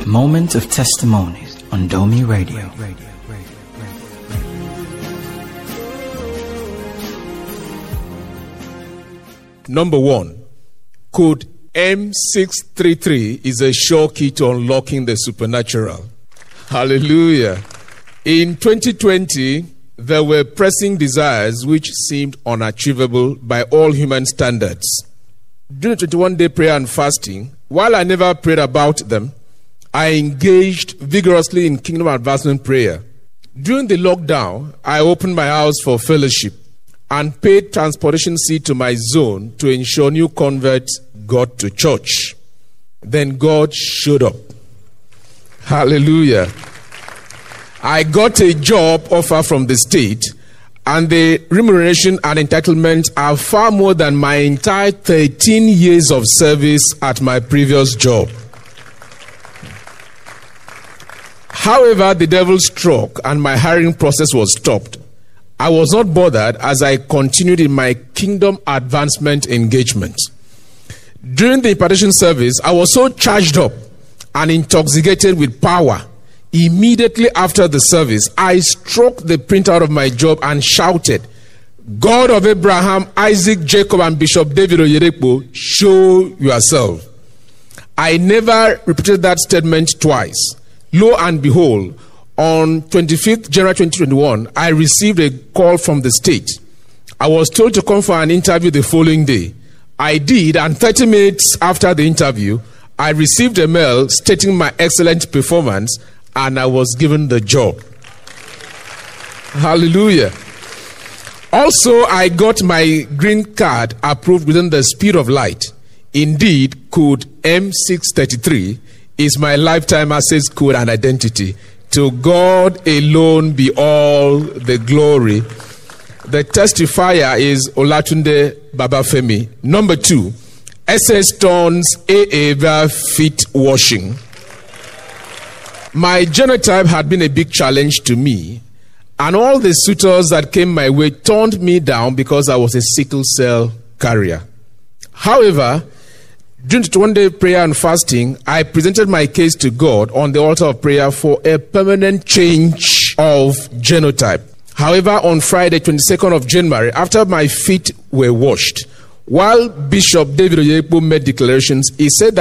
Moment of Testimonies on Domi Radio. Number 1, code M633 is a sure key to unlocking the supernatural. Hallelujah. In 2020, there were pressing desires which seemed unachievable by all human standards. During 21-day prayer and fasting, while I never prayed about them, I engaged vigorously in kingdom advancement prayer. During the lockdown, I opened my house for fellowship and paid transportation seat to my zone to ensure new converts got to church. Then God showed up. Hallelujah. I got a job offer from the state, and the remuneration and entitlement are far more than my entire 13 years of service at my previous job. However, the devil struck and my hiring process was stopped. I was not bothered as I continued in my kingdom advancement engagement. During the impartation service, I was so charged up and intoxicated with power. Immediately after the service, I struck the printout of my job and shouted, "God of Abraham, Isaac, Jacob, and Bishop David Oyedepo, show yourself." I never repeated that statement twice. Lo and behold, on 25th January 2021, I received a call from the state. I was told to come for an interview the following day. I did, and 30 minutes after the interview, I received a mail stating my excellent performance, and I was given the job. Hallelujah. Also, I got my green card approved within the speed of light. Indeed, code M633 is my lifetime access code and identity. To God alone be all the glory. The testifier is Olatunde Babafemi. Number 2, SS Stones AA feet washing. My genotype had been a big challenge to me, and all the suitors that came my way turned me down because I was a sickle cell carrier. However, during 21-day prayer and fasting, I presented my case to God on the altar of prayer for a permanent change of genotype. However, on Friday, 22nd of January, after my feet were washed, while Bishop David Oyedepo made declarations, he said that